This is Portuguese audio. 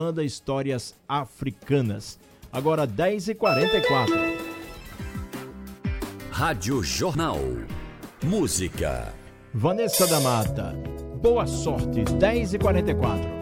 Banda Histórias Africanas. Agora 10h44. Rádio Jornal. Música. Vanessa da Mata. Boa sorte, 10h44.